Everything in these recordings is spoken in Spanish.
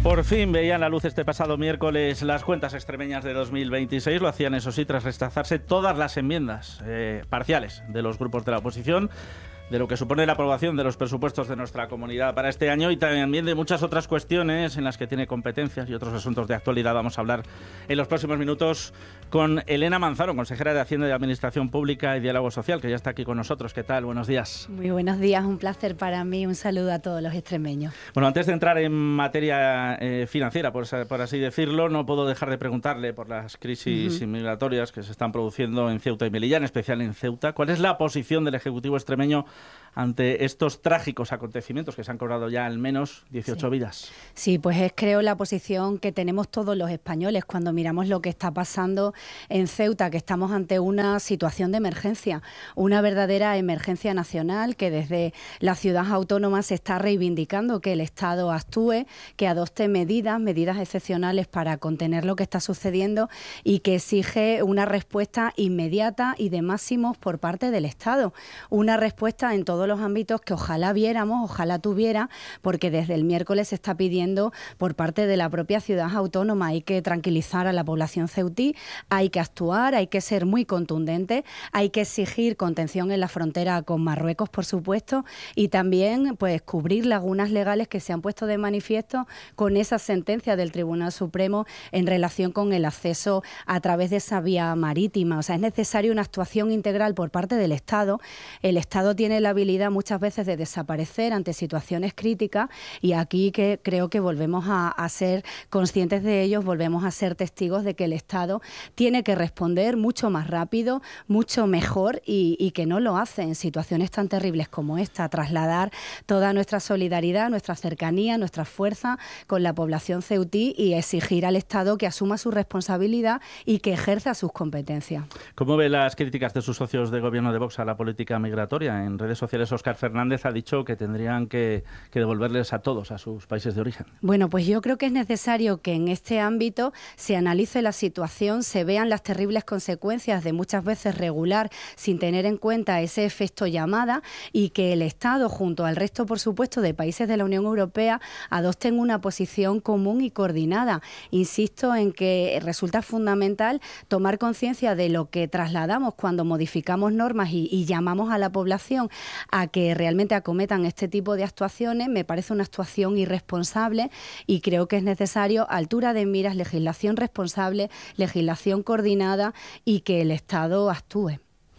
Por fin veían la luz este pasado miércoles las cuentas extremeñas de 2026. Lo hacían, eso sí, tras rechazarse todas las enmiendas parciales de los grupos de la oposición, de lo que supone la aprobación de los presupuestos de nuestra comunidad para este año y también de muchas otras cuestiones en las que tiene competencias y otros asuntos de actualidad. Vamos a hablar en los próximos minutos con Elena Manzano, consejera de Hacienda y Administración Pública y Diálogo Social, que ya está aquí con nosotros. ¿Qué tal? Buenos días. Muy buenos días, un placer para mí, un saludo a todos los extremeños. Bueno, antes de entrar en materia financiera, por así decirlo, no puedo dejar de preguntarle por las crisis migratorias que se están produciendo en Ceuta y Melilla, en especial en Ceuta. ¿Cuál es la posición del Ejecutivo extremeño ante estos trágicos acontecimientos que se han cobrado ya al menos 18 vidas? Sí, pues es creo la posición que tenemos todos los españoles cuando miramos lo que está pasando en Ceuta, que estamos ante una situación de emergencia, una verdadera emergencia nacional que desde la ciudad autónoma se está reivindicando que el Estado actúe, que adopte medidas excepcionales para contener lo que está sucediendo y que exige una respuesta inmediata y de máximos por parte del Estado. Una respuesta en todos los ámbitos que ojalá viéramos, ojalá tuviera, porque desde el miércoles se está pidiendo por parte de la propia ciudad autónoma. Hay que tranquilizar a la población ceutí, hay que actuar, hay que ser muy contundente, hay que exigir contención en la frontera con Marruecos, por supuesto, y también pues cubrir lagunas legales que se han puesto de manifiesto con esa sentencia del Tribunal Supremo en relación con el acceso a través de esa vía marítima. O sea, es necesaria una actuación integral por parte del Estado. El Estado tiene la habilidad muchas veces de desaparecer ante situaciones críticas y aquí que creo que volvemos a ser conscientes de ellos, volvemos a ser testigos de que el Estado tiene que responder mucho más rápido, mucho mejor y que no lo hace en situaciones tan terribles como esta, trasladar toda nuestra solidaridad, nuestra cercanía, nuestra fuerza con la población ceutí y exigir al Estado que asuma su responsabilidad y que ejerza sus competencias. ¿Cómo ve las críticas de sus socios de gobierno de Vox a la política migratoria? En redes sociales Óscar Fernández ha dicho que tendrían que devolverles a todos a sus países de origen. Bueno, pues yo creo que es necesario que en este ámbito se analice la situación, se vean las terribles consecuencias de muchas veces regular sin tener en cuenta ese efecto llamada y que el Estado, junto al resto, por supuesto, de países de la Unión Europea, adopten una posición común y coordinada. Insisto en que resulta fundamental tomar conciencia de lo que trasladamos cuando modificamos normas y llamamos a la población a que realmente acometan este tipo de actuaciones. Me parece una actuación irresponsable y creo que es necesario altura de miras, legislación responsable, legislación coordinada y que el Estado actúe.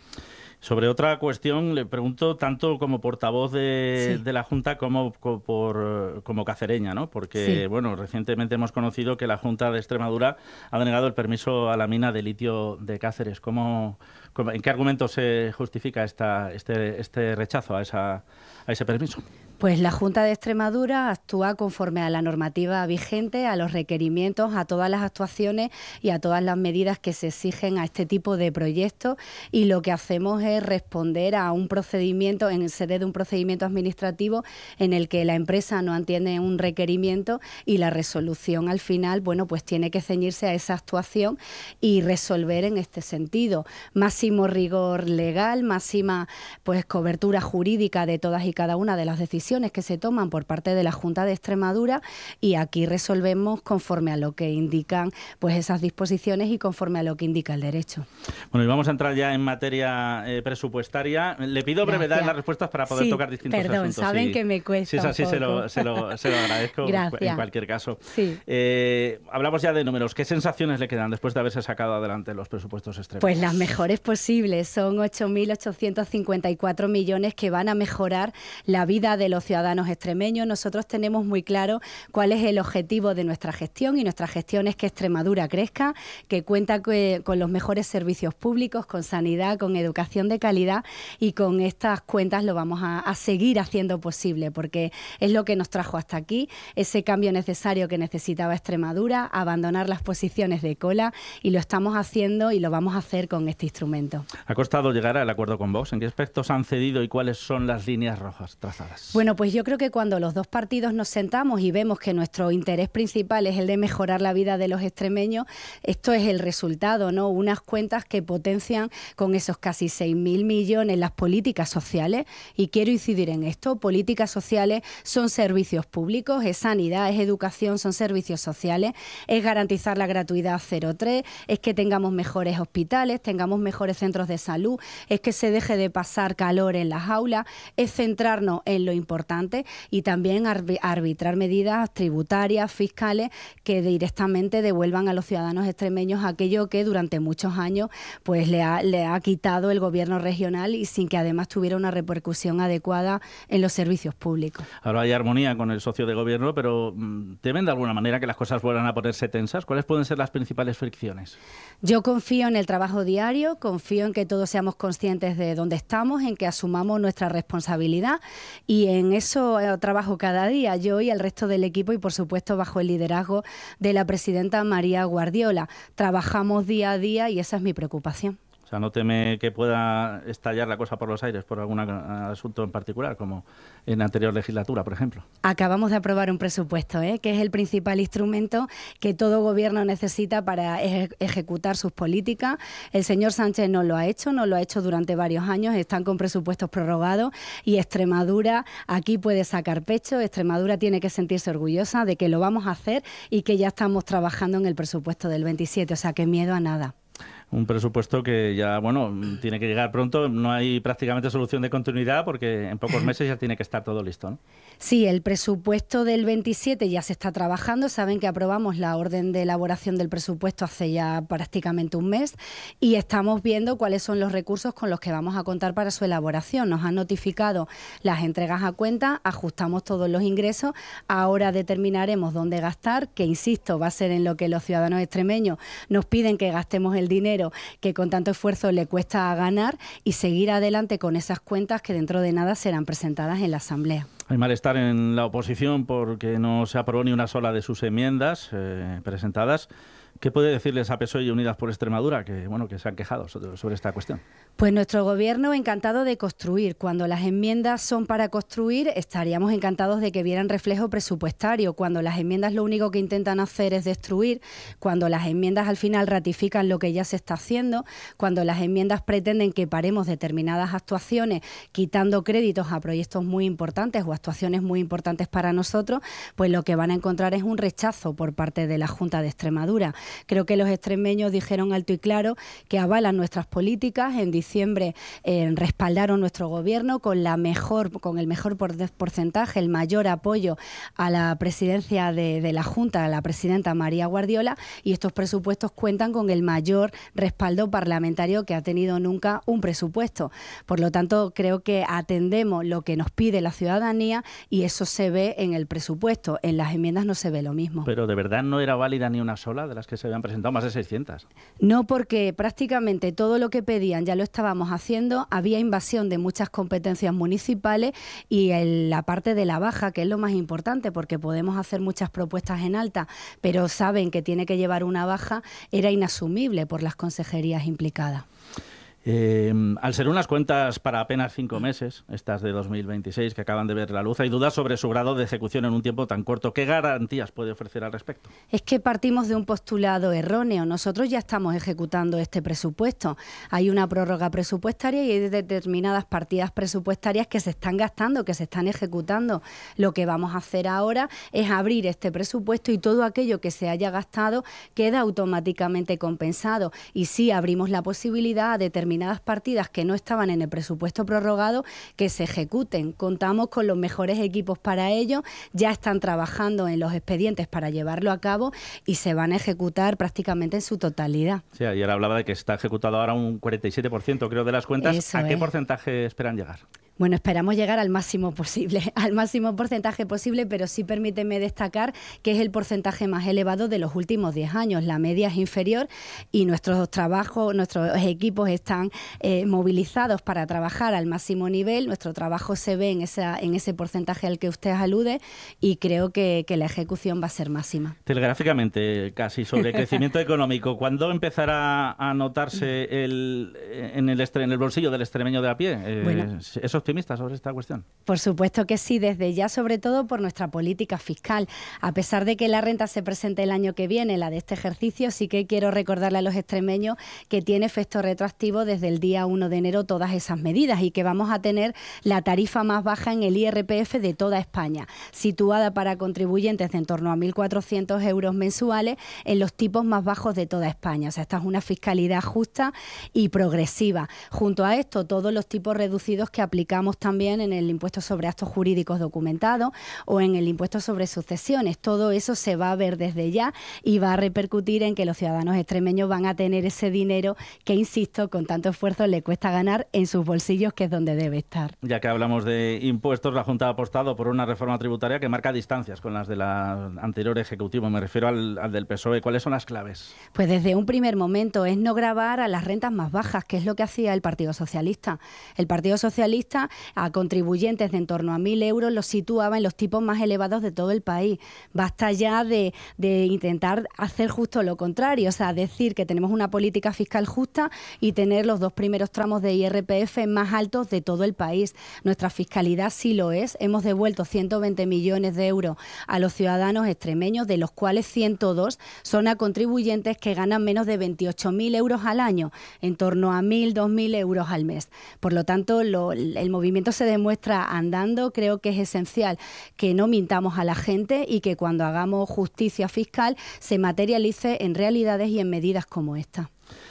Sobre otra cuestión, le pregunto tanto como portavoz de la Junta como cacereña, ¿no? Porque, bueno, recientemente hemos conocido que la Junta de Extremadura ha denegado el permiso a la mina de litio de Cáceres. ¿En qué argumento se justifica este rechazo a ese permiso? Pues la Junta de Extremadura actúa conforme a la normativa vigente, a los requerimientos, a todas las actuaciones y a todas las medidas que se exigen a este tipo de proyectos y lo que hacemos es responder a un procedimiento, en sede de un procedimiento administrativo en el que la empresa no atiende un requerimiento y la resolución al final, bueno, pues tiene que ceñirse a esa actuación y resolver en este sentido. Máximo rigor legal, máxima pues cobertura jurídica de todas y cada una de las decisiones que se toman por parte de la Junta de Extremadura y aquí resolvemos conforme a lo que indican pues esas disposiciones y conforme a lo que indica el derecho. Bueno, y vamos a entrar ya en materia presupuestaria. Le pido brevedad en las respuestas para poder tocar distintos asuntos. Saben que me cuesta. Si es así, se lo agradezco. En cualquier caso. Sí. Hablamos ya de números. ¿Qué sensaciones le quedan después de haberse sacado adelante los presupuestos extremos? Pues las mejores posibles. Son 8.854 millones que van a mejorar la vida de los ciudadanos extremeños. Nosotros tenemos muy claro cuál es el objetivo de nuestra gestión y nuestra gestión es que Extremadura crezca, que cuenta con los mejores servicios públicos, con sanidad, con educación de calidad y con estas cuentas lo vamos a seguir haciendo posible porque es lo que nos trajo hasta aquí, ese cambio necesario que necesitaba Extremadura, abandonar las posiciones de cola y lo estamos haciendo y lo vamos a hacer con este instrumento. ¿Ha costado llegar al acuerdo con Vox? ¿En qué aspectos han cedido y cuáles son las líneas rojas trazadas? Bueno, Bueno, pues yo creo que cuando los dos partidos nos sentamos y vemos que nuestro interés principal es el de mejorar la vida de los extremeños, esto es el resultado, ¿no? Unas cuentas que potencian con esos casi 6.000 millones las políticas sociales, y quiero incidir en esto: políticas sociales son servicios públicos, es sanidad, es educación, son servicios sociales, es garantizar la gratuidad 0,3, es que tengamos mejores hospitales, tengamos mejores centros de salud, es que se deje de pasar calor en las aulas, es centrarnos en lo importante y también arbitrar medidas tributarias, fiscales, que directamente devuelvan a los ciudadanos extremeños aquello que durante muchos años pues le ha quitado el gobierno regional, y sin que además tuviera una repercusión adecuada en los servicios públicos. Ahora hay armonía con el socio de gobierno, pero ¿temen de alguna manera que las cosas vuelvan a ponerse tensas? ¿Cuáles pueden ser las principales fricciones? Yo confío en el trabajo diario, confío en que todos seamos conscientes de dónde estamos, en que asumamos nuestra responsabilidad, y en eso trabajo cada día, yo y el resto del equipo, y por supuesto bajo el liderazgo de la presidenta María Guardiola. Trabajamos día a día y esa es mi preocupación. O sea, ¿no teme que pueda estallar la cosa por los aires por algún asunto en particular, como en la anterior legislatura, por ejemplo? Acabamos de aprobar un presupuesto, que es el principal instrumento que todo gobierno necesita para ejecutar sus políticas. El señor Sánchez no lo ha hecho durante varios años, están con presupuestos prorrogados, y Extremadura aquí puede sacar pecho. Extremadura tiene que sentirse orgullosa de que lo vamos a hacer y que ya estamos trabajando en el presupuesto del 27, o sea que miedo a nada. Un presupuesto que ya, tiene que llegar pronto. No hay prácticamente solución de continuidad porque en pocos meses ya tiene que estar todo listo, ¿no? Sí, el presupuesto del 27 ya se está trabajando. Saben que aprobamos la orden de elaboración del presupuesto hace ya prácticamente un mes, y estamos viendo cuáles son los recursos con los que vamos a contar para su elaboración. Nos han notificado las entregas a cuenta, ajustamos todos los ingresos, ahora determinaremos dónde gastar, que insisto, va a ser en lo que los ciudadanos extremeños nos piden que gastemos el dinero que con tanto esfuerzo le cuesta ganar, y seguir adelante con esas cuentas que dentro de nada serán presentadas en la Asamblea. Hay malestar en la oposición porque no se aprobó ni una sola de sus enmiendas presentadas. ¿Qué puede decirles a PSOE y Unidas por Extremadura, que se han quejado sobre esta cuestión? Pues nuestro gobierno encantado de construir. Cuando las enmiendas son para construir, estaríamos encantados de que vieran reflejo presupuestario. Cuando las enmiendas lo único que intentan hacer es destruir, cuando las enmiendas al final ratifican lo que ya se está haciendo, cuando las enmiendas pretenden que paremos determinadas actuaciones, quitando créditos a proyectos muy importantes o actuaciones muy importantes para nosotros, pues lo que van a encontrar es un rechazo por parte de la Junta de Extremadura. Creo que los extremeños dijeron alto y claro que avalan nuestras políticas. En diciembre respaldaron nuestro gobierno con el mejor porcentaje, el mayor apoyo a la presidencia de la Junta, a la presidenta María Guardiola, y estos presupuestos cuentan con el mayor respaldo parlamentario que ha tenido nunca un presupuesto. Por lo tanto, creo que atendemos lo que nos pide la ciudadanía, y eso se ve en el presupuesto. En las enmiendas no se ve lo mismo. Pero ¿de verdad no era válida ni una sola de las que se habían presentado? Más de 600. No, porque prácticamente todo lo que pedían ya lo estábamos haciendo. Había invasión de muchas competencias municipales, y la parte de la baja, que es lo más importante, porque podemos hacer muchas propuestas en alta, pero saben que tiene que llevar una baja, era inasumible por las consejerías implicadas. Al ser unas cuentas para apenas 5 meses, estas de 2026 que acaban de ver la luz, hay dudas sobre su grado de ejecución en un tiempo tan corto. ¿Qué garantías puede ofrecer al respecto? Es que partimos de un postulado erróneo. Nosotros ya estamos ejecutando este presupuesto. Hay una prórroga presupuestaria y hay determinadas partidas presupuestarias que se están gastando, que se están ejecutando. Lo que vamos a hacer ahora es abrir este presupuesto, y todo aquello que se haya gastado queda automáticamente compensado. Y sí abrimos la posibilidad a determinadas partidas que no estaban en el presupuesto prorrogado que se ejecuten. Contamos con los mejores equipos para ello, ya están trabajando en los expedientes para llevarlo a cabo y se van a ejecutar prácticamente en su totalidad. Sí, ayer hablaba de que está ejecutado ahora un 47%, creo, de las cuentas. Eso ¿A qué es. porcentaje esperan llegar? Bueno, esperamos llegar al máximo porcentaje posible, pero sí permíteme destacar que es el porcentaje más elevado de los últimos 10 años. La media es inferior y nuestros equipos están movilizados para trabajar al máximo nivel. Nuestro trabajo se ve en ese porcentaje al que usted alude, y creo que la ejecución va a ser máxima. Telegráficamente, casi, sobre crecimiento económico, ¿cuándo empezará a notarse en el bolsillo del extremeño de a pie? Bueno. ¿Esos optimista sobre esta cuestión? Por supuesto que sí, desde ya, sobre todo por nuestra política fiscal. A pesar de que la renta se presente el año que viene, la de este ejercicio, sí que quiero recordarle a los extremeños que tiene efecto retroactivo desde el día 1 de enero todas esas medidas y que vamos a tener la tarifa más baja en el IRPF de toda España, situada para contribuyentes de en torno a 1.400 euros mensuales en los tipos más bajos de toda España. O sea, esta es una fiscalidad justa y progresiva. Junto a esto, todos los tipos reducidos que aplicamos también en el impuesto sobre actos jurídicos documentados o en el impuesto sobre sucesiones. Todo eso se va a ver desde ya y va a repercutir en que los ciudadanos extremeños van a tener ese dinero que, insisto, con tanto esfuerzo le cuesta ganar en sus bolsillos, que es donde debe estar. Ya que hablamos de impuestos, la Junta ha apostado por una reforma tributaria que marca distancias con las de la anterior Ejecutivo. Me refiero al del PSOE. ¿Cuáles son las claves? Pues desde un primer momento es no gravar a las rentas más bajas, que es lo que hacía el Partido Socialista. El Partido Socialista a contribuyentes de en torno a 1.000 euros los situaba en los tipos más elevados de todo el país. Basta ya de intentar hacer justo lo contrario, o sea, decir que tenemos una política fiscal justa y tener los dos primeros tramos de IRPF más altos de todo el país. Nuestra fiscalidad sí lo es. Hemos devuelto 120 millones de euros a los ciudadanos extremeños, de los cuales 102 son a contribuyentes que ganan menos de 28.000 euros al año, en torno a 1.000, 2.000 euros al mes. Por lo tanto, el movimiento se demuestra andando. Creo que es esencial que no mintamos a la gente y que cuando hagamos justicia fiscal se materialice en realidades y en medidas como esta.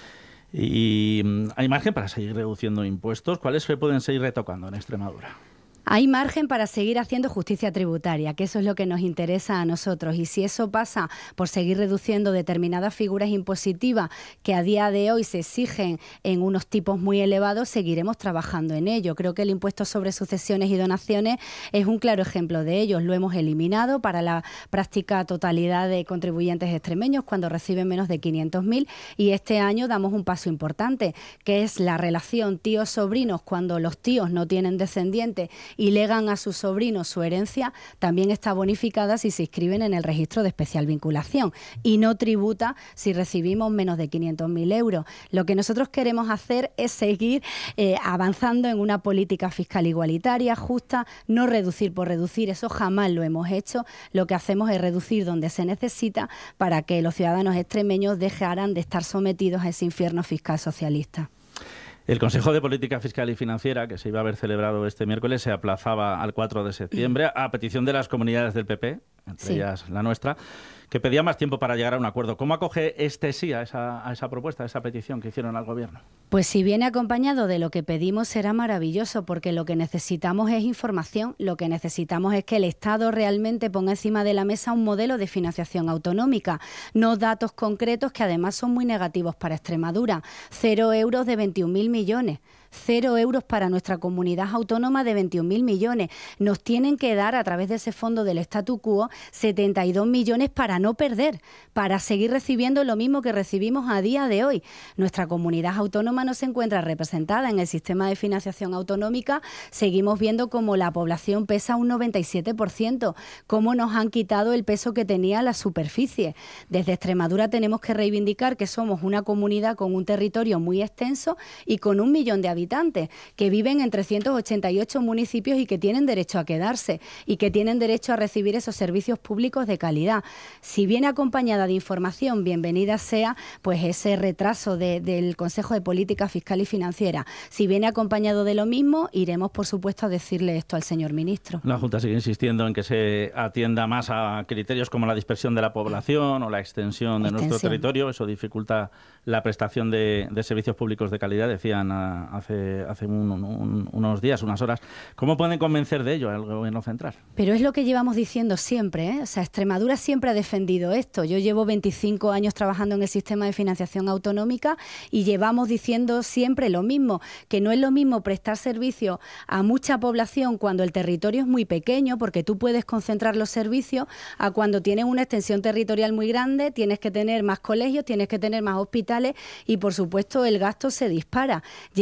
¿Y hay margen para seguir reduciendo impuestos? ¿Cuáles se pueden seguir retocando en Extremadura? Hay margen para seguir haciendo justicia tributaria, que eso es lo que nos interesa a nosotros. Y si eso pasa por seguir reduciendo determinadas figuras impositivas que a día de hoy se exigen en unos tipos muy elevados, seguiremos trabajando en ello. Creo que el impuesto sobre sucesiones y donaciones es un claro ejemplo de ello. Lo hemos eliminado para la práctica totalidad de contribuyentes extremeños cuando reciben menos de 500.000, y este año damos un paso importante, que es la relación tíos-sobrinos. Cuando los tíos no tienen descendientes y legan a sus sobrinos su herencia, también está bonificada si se inscriben en el registro de especial vinculación y no tributa si recibimos menos de 500.000 euros. Lo que nosotros queremos hacer es seguir avanzando en una política fiscal igualitaria, justa, no reducir por reducir, eso jamás lo hemos hecho. Lo que hacemos es reducir donde se necesita para que los ciudadanos extremeños dejaran de estar sometidos a ese infierno fiscal socialista. El Consejo de Política Fiscal y Financiera, que se iba a haber celebrado este miércoles, se aplazaba al 4 de septiembre a petición de las comunidades del PP, entre ellas la nuestra, que pedía más tiempo para llegar a un acuerdo. ¿Cómo acoge este sí a esa propuesta, a esa petición que hicieron al Gobierno? Pues si viene acompañado de lo que pedimos será maravilloso, porque lo que necesitamos es información, lo que necesitamos es que el Estado realmente ponga encima de la mesa un modelo de financiación autonómica, no datos concretos que además son muy negativos para Extremadura. 0 euros de 21.000 millones. 0 euros para nuestra comunidad autónoma de 21.000 millones. Nos tienen que dar, a través de ese fondo del statu quo, 72 millones para no perder, para seguir recibiendo lo mismo que recibimos a día de hoy. Nuestra comunidad autónoma no se encuentra representada en el sistema de financiación autonómica. Seguimos viendo cómo la población pesa un 97%, cómo nos han quitado el peso que tenía la superficie. Desde Extremadura tenemos que reivindicar que somos una comunidad con un territorio muy extenso y con 1 millón de habitantes que viven en 388 municipios y que tienen derecho a quedarse y que tienen derecho a recibir esos servicios públicos de calidad. Si viene acompañada de información, bienvenida sea pues ese retraso del Consejo de Política Fiscal y Financiera. Si viene acompañado de lo mismo, iremos por supuesto a decirle esto al señor ministro. La Junta sigue insistiendo en que se atienda más a criterios como la dispersión de la población o la extensión de nuestro territorio. Eso dificulta la prestación de servicios públicos de calidad, decían hace unos días, unas horas. ¿Cómo pueden convencer de ello al Gobierno central? Pero es lo que llevamos diciendo siempre, ¿eh? O sea, Extremadura siempre ha defendido esto. Yo llevo 25 años trabajando en el sistema de financiación autonómica y llevamos diciendo siempre lo mismo, que no es lo mismo prestar servicio a mucha población cuando el territorio es muy pequeño, porque tú puedes concentrar los servicios, a cuando tienes una extensión territorial muy grande, tienes que tener más colegios, tienes que tener más hospitales y, por supuesto, el gasto se dispara. Llevamos pidiendo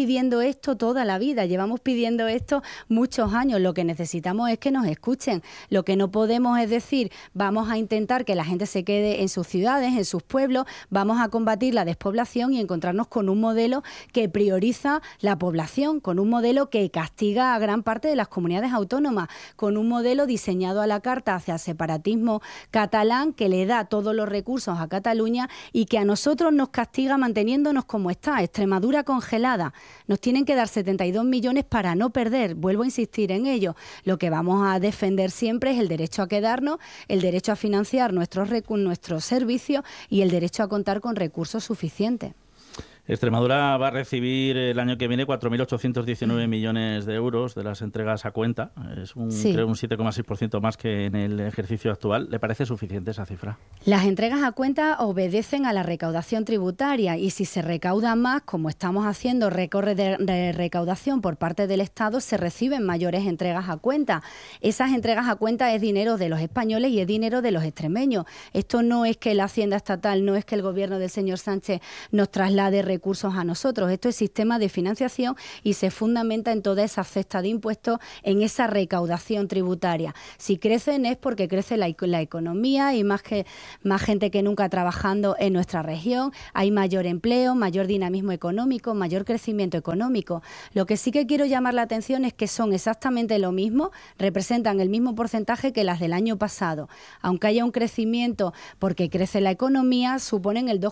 pidiendo esto toda la vida, llevamos pidiendo esto muchos años. Lo que necesitamos es que nos escuchen. Lo que no podemos es decir, vamos a intentar que la gente se quede en sus ciudades, en sus pueblos, vamos a combatir la despoblación y encontrarnos con un modelo que prioriza la población, con un modelo que castiga a gran parte de las comunidades autónomas, con un modelo diseñado a la carta hacia el separatismo catalán que le da todos los recursos a Cataluña y que a nosotros nos castiga manteniéndonos como está, Extremadura congelada. Nos tienen que dar 72 millones para no perder, vuelvo a insistir en ello. Lo que vamos a defender siempre es el derecho a quedarnos, el derecho a financiar nuestros servicios y el derecho a contar con recursos suficientes. Extremadura va a recibir el año que viene 4.819 millones de euros de las entregas a cuenta. Es creo un 7,6% más que en el ejercicio actual. ¿Le parece suficiente esa cifra? Las entregas a cuenta obedecen a la recaudación tributaria y si se recauda más, como estamos haciendo récord de recaudación por parte del Estado, se reciben mayores entregas a cuenta. Esas entregas a cuenta es dinero de los españoles y es dinero de los extremeños. Esto no es que la Hacienda Estatal, no es que el gobierno del señor Sánchez nos traslade recursos a nosotros. Esto es sistema de financiación y se fundamenta en toda esa cesta de impuestos, en esa recaudación tributaria. Si crecen es porque crece la economía y más gente que nunca trabajando en nuestra región, hay mayor empleo, mayor dinamismo económico, mayor crecimiento económico. Lo que sí que quiero llamar la atención es que son exactamente lo mismo, representan el mismo porcentaje que las del año pasado. Aunque haya un crecimiento porque crece la economía, suponen el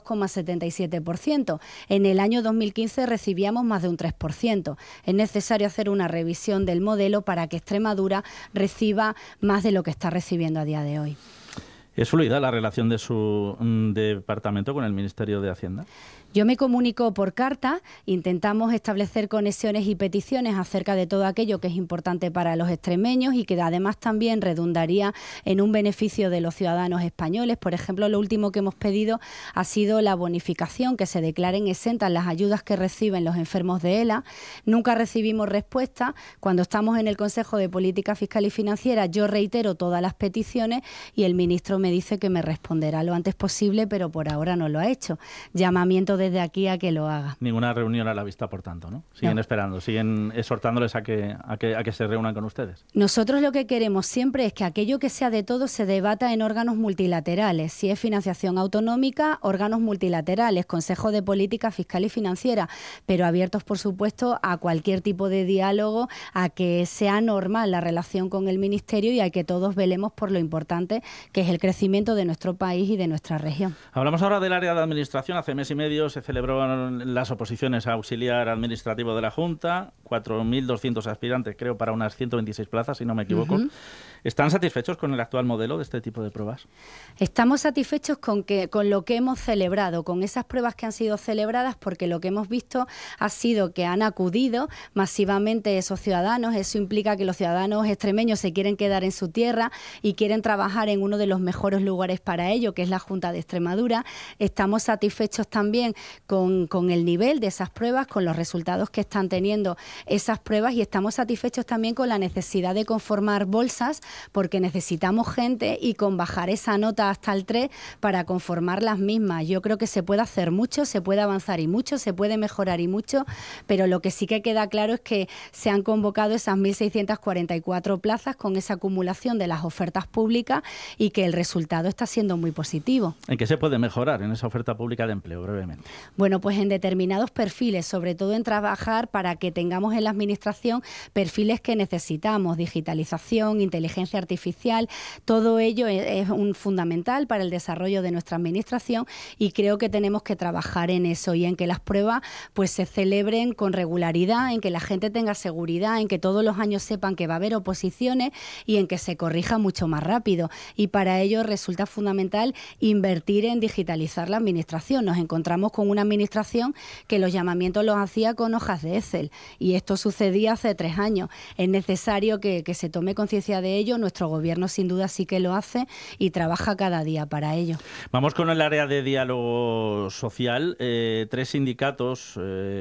2,77%. En el año 2015 recibíamos más de un 3%. Es necesario hacer una revisión del modelo para que Extremadura reciba más de lo que está recibiendo a día de hoy. ¿Es fluida la relación de su departamento con el Ministerio de Hacienda? Yo me comunico por carta, intentamos establecer conexiones y peticiones acerca de todo aquello que es importante para los extremeños y que además también redundaría en un beneficio de los ciudadanos españoles. Por ejemplo, lo último que hemos pedido ha sido la bonificación, que se declaren exentas las ayudas que reciben los enfermos de ELA. Nunca recibimos respuesta. Cuando estamos en el Consejo de Política Fiscal y Financiera, yo reitero todas las peticiones y el ministro me dice que me responderá lo antes posible, pero por ahora no lo ha hecho. Llamamiento desde aquí a que lo haga. Ninguna reunión a la vista, por tanto, ¿no? Siguen esperando, siguen exhortándoles a que se reúnan con ustedes. Nosotros lo que queremos siempre es que aquello que sea de todos se debata en órganos multilaterales. Si es financiación autonómica, órganos multilaterales, Consejo de Política Fiscal y Financiera, pero abiertos, por supuesto, a cualquier tipo de diálogo, a que sea normal la relación con el Ministerio y a que todos velemos por lo importante que es el crecimiento de nuestro país y de nuestra región. Hablamos ahora del área de administración. Hace mes y medio se celebraron las oposiciones a auxiliar administrativo de la Junta, 4.200 aspirantes, creo, para unas 126 plazas, si no me equivoco. ¿Están satisfechos con el actual modelo de este tipo de pruebas? Estamos satisfechos con lo que hemos celebrado, con esas pruebas que han sido celebradas, porque lo que hemos visto ha sido que han acudido masivamente esos ciudadanos. Eso implica que los ciudadanos extremeños se quieren quedar en su tierra y quieren trabajar en uno de los mejores lugares para ello, que es la Junta de Extremadura. Estamos satisfechos también con el nivel de esas pruebas, con los resultados que están teniendo esas pruebas y estamos satisfechos también con la necesidad de conformar bolsas porque necesitamos gente y con bajar esa nota hasta el 3 para conformar las mismas. Yo creo que se puede hacer mucho, se puede avanzar y mucho, se puede mejorar y mucho, pero lo que sí que queda claro es que se han convocado esas 1.644 plazas con esa acumulación de las ofertas públicas y que el resultado está siendo muy positivo. ¿En qué se puede mejorar en esa oferta pública de empleo, brevemente? Bueno, pues en determinados perfiles, sobre todo en trabajar para que tengamos en la administración perfiles que necesitamos, digitalización, inteligencia artificial, todo ello es fundamental para el desarrollo de nuestra administración y creo que tenemos que trabajar en eso y en que las pruebas pues se celebren con regularidad, en que la gente tenga seguridad, en que todos los años sepan que va a haber oposiciones y en que se corrija mucho más rápido. Y para ello resulta fundamental invertir en digitalizar la administración. Nos encontramos con una administración que los llamamientos los hacía con hojas de Excel y esto sucedía hace 3 años. Es necesario que se tome conciencia de ello apoyo. Nuestro gobierno sin duda sí que lo hace y trabaja cada día para ello. Vamos con el área de diálogo social. 3 sindicatos,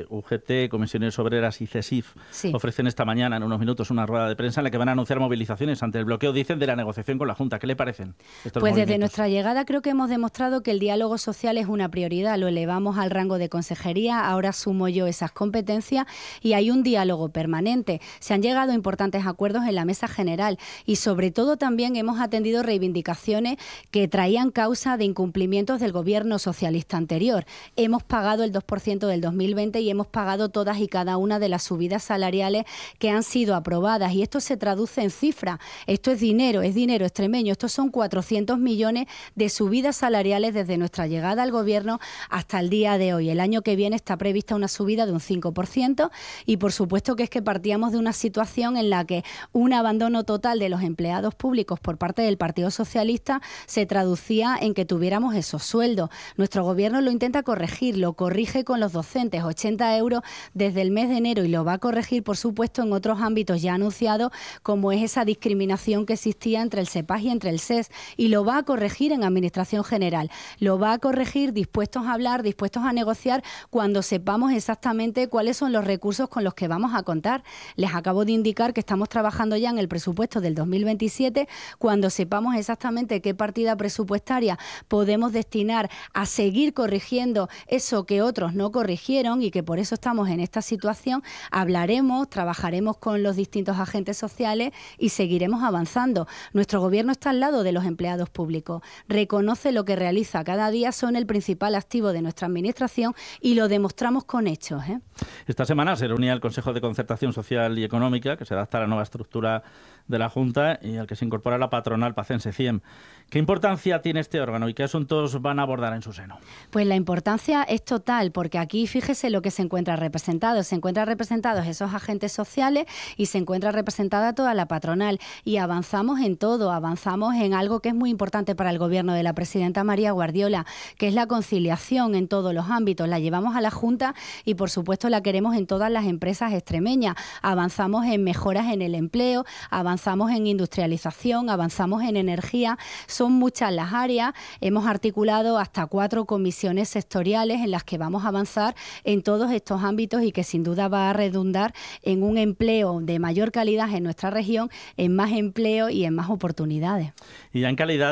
UGT, Comisiones Obreras y CESIF, ofrecen esta mañana en unos minutos una rueda de prensa en la que van a anunciar movilizaciones ante el bloqueo, dicen, de la negociación con la Junta. ¿Qué le parecen estos movimientos? Desde nuestra llegada creo que hemos demostrado que el diálogo social es una prioridad. Lo elevamos al rango de consejería, ahora asumo yo esas competencias y hay un diálogo permanente. Se han llegado a importantes acuerdos en la mesa general y sobre todo también hemos atendido reivindicaciones que traían causa de incumplimientos del gobierno socialista anterior. Hemos pagado el 2% del 2020 y hemos pagado todas y cada una de las subidas salariales que han sido aprobadas y esto se traduce en cifras. Esto es dinero extremeño. Estos son 400 millones de subidas salariales desde nuestra llegada al gobierno hasta el día de hoy. El año que viene está prevista una subida de un 5% y por supuesto que es que partíamos de una situación en la que un abandono total de los empleados públicos por parte del Partido Socialista se traducía en que tuviéramos esos sueldos. Nuestro gobierno lo intenta corregir, lo corrige con los docentes, 80 euros desde el mes de enero y lo va a corregir, por supuesto, en otros ámbitos ya anunciados, como es esa discriminación que existía entre el SEPAS y entre el SES, y lo va a corregir en Administración General. Lo va a corregir dispuestos a hablar, dispuestos a negociar cuando sepamos exactamente cuáles son los recursos con los que vamos a contar. Les acabo de indicar que estamos trabajando ya en el presupuesto del 2027, cuando sepamos exactamente qué partida presupuestaria podemos destinar a seguir corrigiendo eso que otros no corrigieron y que por eso estamos en esta situación, hablaremos, trabajaremos con los distintos agentes sociales y seguiremos avanzando. Nuestro gobierno está al lado de los empleados públicos, reconoce lo que realiza cada día, son el principal activo de nuestra administración y lo demostramos con hechos. Esta semana se reunía el Consejo de Concertación Social y Económica, que se adapta a la nueva estructura de la Junta y al que se incorpora la patronal pacense CIEM. ¿Qué importancia tiene este órgano y qué asuntos van a abordar en su seno? Pues la importancia es total, porque aquí fíjese lo que se encuentra representado. Se encuentran representados esos agentes sociales y se encuentra representada toda la patronal. Y avanzamos en todo, avanzamos en algo que es muy importante para el gobierno de la presidenta María Guardiola, que es la conciliación en todos los ámbitos. La llevamos a la Junta y, por supuesto, la queremos en todas las empresas extremeñas. Avanzamos en mejoras en el empleo, avanzamos en industrialización, avanzamos en energía. Son muchas las áreas, hemos articulado hasta 4 comisiones sectoriales en las que vamos a avanzar en todos estos ámbitos y que sin duda va a redundar en un empleo de mayor calidad en nuestra región, en más empleo y en más oportunidades. Y ya en calidad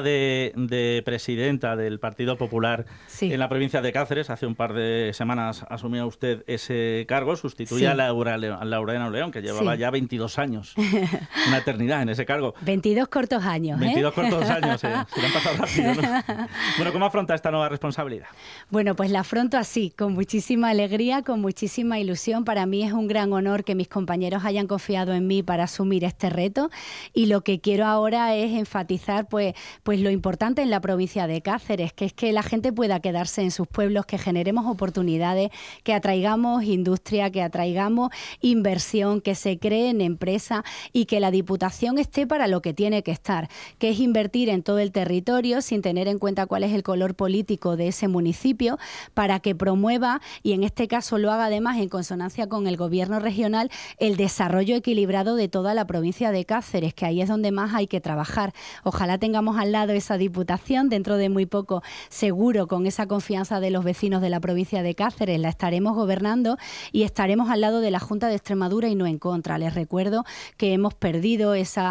de presidenta del Partido Popular en la provincia de Cáceres, hace un par de semanas asumió usted ese cargo, sustituía a Laurena León, que llevaba ya 22 años, una eternidad en ese cargo. 22 cortos años. 22 cortos años, se le han pasado rápido, ¿no? Bueno, ¿cómo afronta esta nueva responsabilidad? Bueno, pues la afronto así, con muchísima alegría, con muchísima ilusión. Para mí es un gran honor que mis compañeros hayan confiado en mí para asumir este reto y lo que quiero ahora es enfatizar pues lo importante en la provincia de Cáceres, que es que la gente pueda quedarse en sus pueblos, que generemos oportunidades, que atraigamos industria, que atraigamos inversión, que se creen empresas y que la Diputación esté para lo que tiene que estar, que es invertir en todo el territorio sin tener en cuenta cuál es el color político de ese municipio, para que promueva, y en este caso lo haga además en consonancia con el gobierno regional, el desarrollo equilibrado de toda la provincia de Cáceres, que ahí es donde más hay que trabajar. Ojalá tengamos al lado esa Diputación, dentro de muy poco, seguro, con esa confianza de los vecinos de la provincia de Cáceres, la estaremos gobernando y estaremos al lado de la Junta de Extremadura y no en contra. Les recuerdo que hemos perdido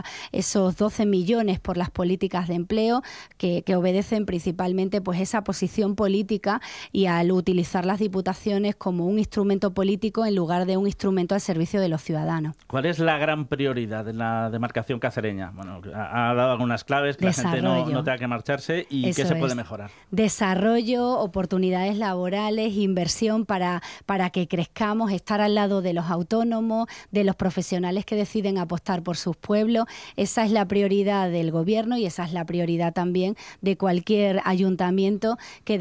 esos 12 millones por las políticas de empleo que obedecen principalmente pues esa posición política y al utilizar las diputaciones como un instrumento político en lugar de un instrumento al servicio de los ciudadanos. ¿Cuál es la gran prioridad en la demarcación cacereña? Bueno, ha dado algunas claves, que Desarrollo. La gente no tenga que marcharse y Eso qué se puede es. mejorar. Desarrollo, oportunidades laborales, inversión para que crezcamos, estar al lado de los autónomos, de los profesionales que deciden apostar por sus pueblos. Esa es la prioridad del gobierno y esa es la prioridad también de cualquier ayuntamiento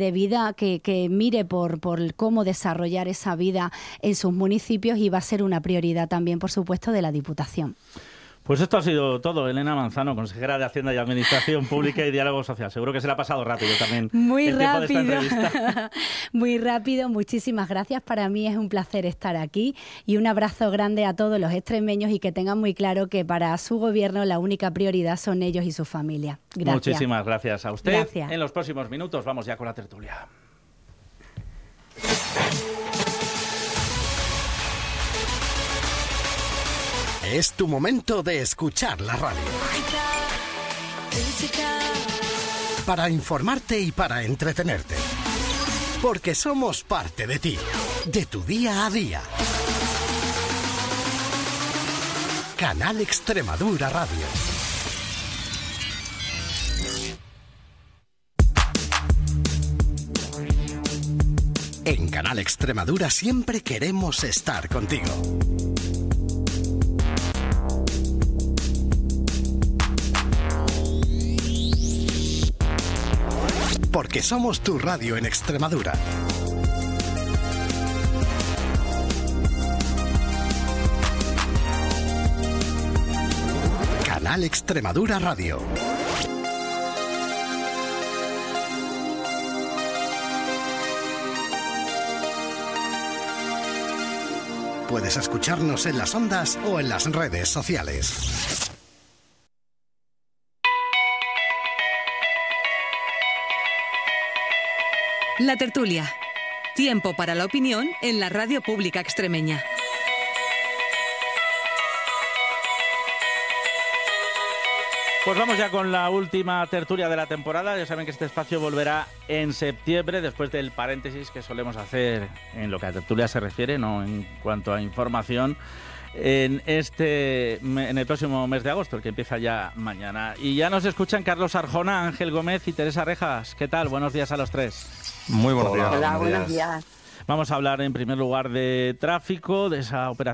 que mire por cómo desarrollar esa vida en sus municipios y va a ser una prioridad también, por supuesto, de la Diputación. Pues esto ha sido todo. Elena Manzano, consejera de Hacienda y Administración Pública y Diálogo Social. Seguro que se le ha pasado rápido también. Muy rápido. Tiempo de esta entrevista. Muy rápido. Muchísimas gracias. Para mí es un placer estar aquí y un abrazo grande a todos los extremeños y que tengan muy claro que para su gobierno la única prioridad son ellos y su familia. Gracias. Muchísimas gracias a usted. Gracias. En los próximos minutos vamos ya con la tertulia. Es tu momento de escuchar la radio. Para informarte y para entretenerte. Porque somos parte de ti, de tu día a día. Canal Extremadura Radio. En Canal Extremadura siempre queremos estar contigo. Porque somos tu radio en Extremadura. Canal Extremadura Radio. Puedes escucharnos en las ondas o en las redes sociales. La tertulia. Tiempo para la opinión en la radio pública extremeña. Pues vamos ya con la última tertulia de la temporada. Ya saben que este espacio volverá en septiembre, después del paréntesis que solemos hacer en lo que a tertulia se refiere, no en cuanto a información, en el próximo mes de agosto, el que empieza ya mañana. Y ya nos escuchan Carlos Arjona, Ángel Gómez y Teresa Rejas. ¿Qué tal? Buenos días a los tres. Muy buenos días. Hola, buenos días. Vamos a hablar en primer lugar de tráfico, de esa operación